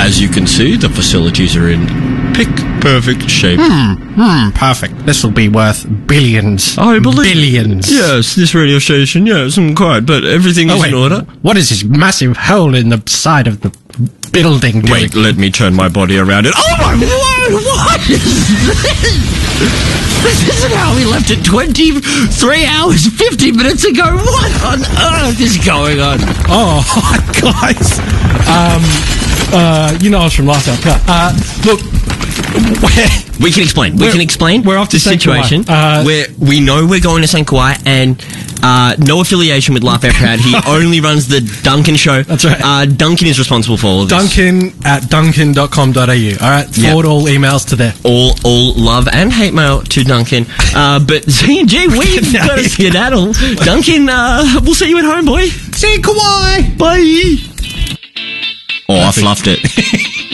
As you can see, the facilities are in perfect shape. Perfect. This will be worth billions. I believe... Billions. Yes, this radio station, yes, I'm quite, but everything is in order. What is this massive hole in the side of the building doing? Wait, let me turn my body around it. Oh my word, what is this? This isn't how we left it 23 hours, 50 minutes ago. What on earth is going on? Oh, guys. You know us from last episode. Look, we can explain. We're off to the St. situation Kauai. where we know we're going to St. Kauai, and no affiliation with Laugh Out Proud. He only runs the Duncan show. That's right. Duncan is responsible for all of this. Duncan at duncan.com.au. All right, forward all emails to there. All love and hate mail to Duncan. But Z&G, we've got to skedaddle. Duncan, we'll see you at home, boy. See you, Kauai. Bye. Oh, I fluffed it.